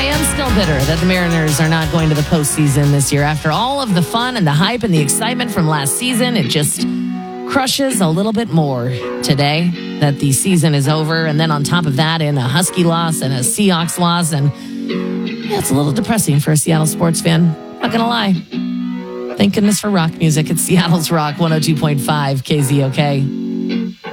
am still bitter that the Mariners are not going to the postseason this year. After all of the fun and the hype and the excitement from last season, it just crushes a little bit more today that the season is over. And then on top of that, in a Husky loss and a Seahawks loss. And yeah, it's a little depressing for a Seattle sports fan. Not going to lie. Thank goodness for rock music. It's Seattle's Rock 102.5 KZOK.